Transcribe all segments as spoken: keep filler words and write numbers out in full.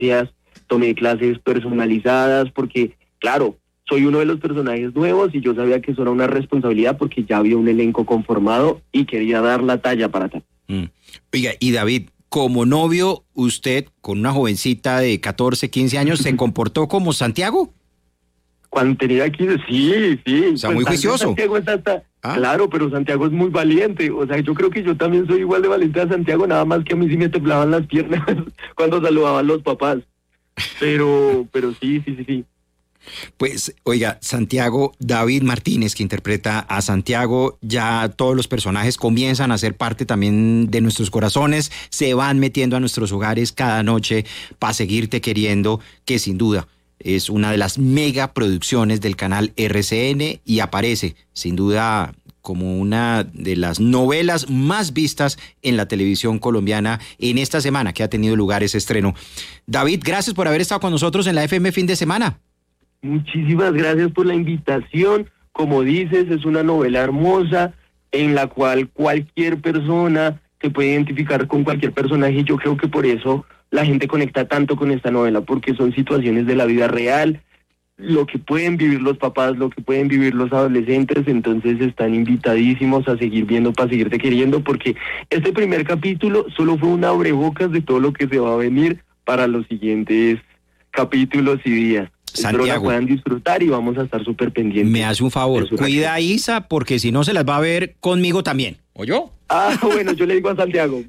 tomé clases personalizadas porque, claro, soy uno de los personajes nuevos y yo sabía que eso era una responsabilidad porque ya había un elenco conformado y quería dar la talla para tal. Mm. Oiga, y David, como novio, usted con una jovencita de catorce, quince años, ¿se comportó como Santiago? Cuando tenía quince, sí, sí. O sea, pues muy juicioso. Santiago está, está, ¿Ah? Claro, pero Santiago es muy valiente. O sea, yo creo que yo también soy igual de valiente a Santiago, nada más que a mí sí me temblaban las piernas cuando saludaban los papás. Pero, pero sí, sí, sí, sí. Pues, oiga, Santiago, David Martínez, que interpreta a Santiago, ya todos los personajes comienzan a ser parte también de nuestros corazones, se van metiendo a nuestros hogares cada noche para seguirte queriendo, que sin duda es una de las mega producciones del canal R C N y aparece, sin duda, como una de las novelas más vistas en la televisión colombiana en esta semana que ha tenido lugar ese estreno. David, gracias por haber estado con nosotros en la F M Fin de Semana. Muchísimas gracias por la invitación. Como dices, es una novela hermosa en la cual cualquier persona se puede identificar con cualquier personaje y yo creo que por eso la gente conecta tanto con esta novela, porque son situaciones de la vida real, lo que pueden vivir los papás, lo que pueden vivir los adolescentes, entonces están invitadísimos a seguir viendo para seguirte queriendo, porque este primer capítulo solo fue un abrebocas de todo lo que se va a venir para los siguientes capítulos y días. Espero la puedan disfrutar y vamos a estar súper pendientes. Me hace un favor, cuida a Isa, porque si no se las va a ver conmigo también, ¿oyó? Ah, bueno, yo le digo a Santiago.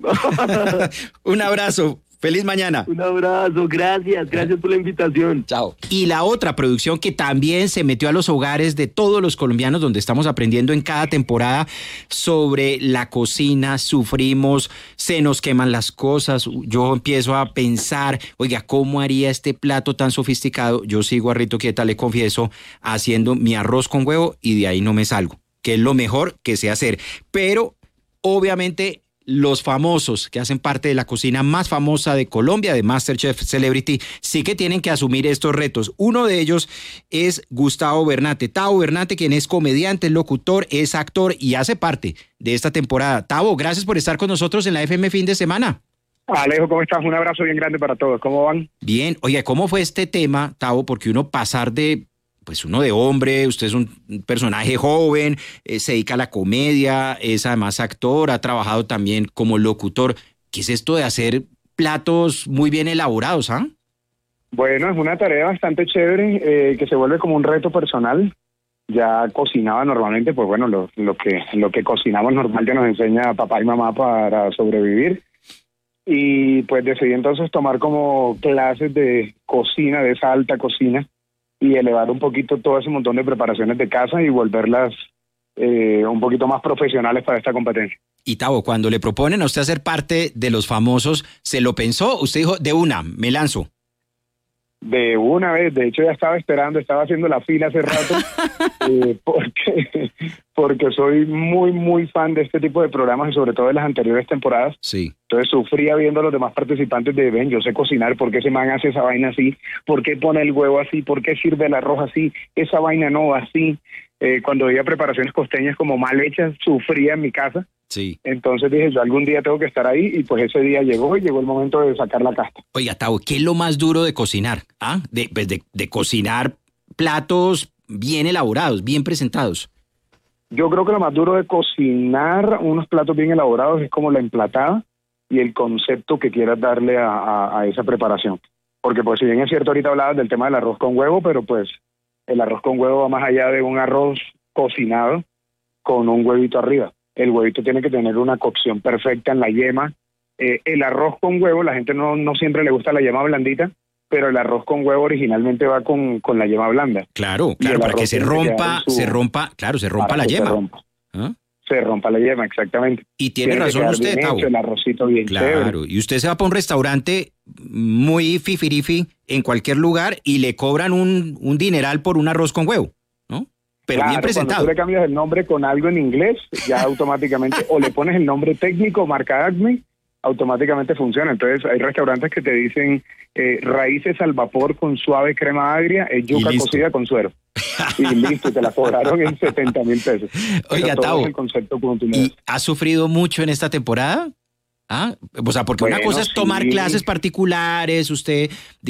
Un abrazo. Feliz mañana. Un abrazo, gracias, gracias por la invitación. Chao. Y la otra producción que también se metió a los hogares de todos los colombianos, donde estamos aprendiendo en cada temporada sobre la cocina, sufrimos, se nos queman las cosas. Yo empiezo a pensar, oiga, ¿cómo haría este plato tan sofisticado? Yo sigo a Rito Quieta, le confieso, haciendo mi arroz con huevo y de ahí no me salgo, que es lo mejor que sé hacer. Pero, obviamente, los famosos que hacen parte de la cocina más famosa de Colombia, de MasterChef Celebrity, sí que tienen que asumir estos retos. Uno de ellos es Gustavo Bernate. Tavo Bernate, quien es comediante, locutor, es actor y hace parte de esta temporada. Tavo, gracias por estar con nosotros en la F M Fin de Semana. Alejo, ¿cómo estás? Un abrazo bien grande para todos. ¿Cómo van? Bien. Oye, ¿cómo fue este tema, Tavo? Porque uno pasar de... pues uno de hombre, usted es un personaje joven, eh, se dedica a la comedia, es además actor, ha trabajado también como locutor. ¿Qué es esto de hacer platos muy bien elaborados, ah? ¿eh? Bueno, es una tarea bastante chévere, eh, que se vuelve como un reto personal. Ya cocinaba normalmente, pues bueno, lo, lo que lo que cocinamos normal que nos enseña papá y mamá para sobrevivir. Y pues decidí entonces tomar como clases de cocina, de esa alta cocina, y elevar un poquito todo ese montón de preparaciones de casa y volverlas eh, un poquito más profesionales para esta competencia. Y Tavo, cuando le proponen a usted hacer parte de los famosos, ¿se lo pensó? Usted dijo, de una, me lanzo. De una vez, de hecho ya estaba esperando, estaba haciendo la fila hace rato, eh, porque, porque soy muy, muy fan de este tipo de programas y sobre todo de las anteriores temporadas. Sí. Entonces sufría viendo a los demás participantes de, ven, yo sé cocinar, ¿por qué ese man hace esa vaina así? ¿Por qué pone el huevo así? ¿Por qué sirve el arroz así? Esa vaina no, así. Eh, cuando veía preparaciones costeñas como mal hechas, sufría en mi casa. Sí. Entonces dije, yo algún día tengo que estar ahí y pues ese día llegó y llegó el momento de sacar la casta. Oiga, Tavo, ¿qué es lo más duro de cocinar? ¿Ah? De, pues de, de cocinar platos bien elaborados, bien presentados. Yo creo que lo más duro de cocinar unos platos bien elaborados es como la emplatada y el concepto que quieras darle a, a, a esa preparación. Porque pues si bien es cierto, ahorita hablabas del tema del arroz con huevo, pero pues el arroz con huevo va más allá de un arroz cocinado con un huevito arriba. El huevito tiene que tener una cocción perfecta en la yema. Eh, el arroz con huevo, la gente no, no siempre le gusta la yema blandita, pero el arroz con huevo originalmente va con, con la yema blanda. Claro, claro, para que se rompa, su, se rompa, claro, se rompa la yema. Se rompa. ¿Ah? Se rompa la yema, exactamente. Y tiene, tiene razón usted, Tavo. El arrocito bien claro, chévere. Y usted se va para un restaurante muy fifirifi en cualquier lugar y le cobran un, un dineral por un arroz con huevo, ¿no? Pero claro, bien presentado. Cuando tú le cambias el nombre con algo en inglés, ya automáticamente, o le pones el nombre técnico, marca Acme, automáticamente funciona. Entonces hay restaurantes que te dicen eh, raíces al vapor con suave crema agria, es yuca cocida con suero. Y listo, te la cobraron en setenta mil pesos. Oiga, Tavo, el concepto ¿y ha sufrido mucho en esta temporada? ¿Ah? O sea, porque una Bueno, cosa es tomar sí. clases particulares, usted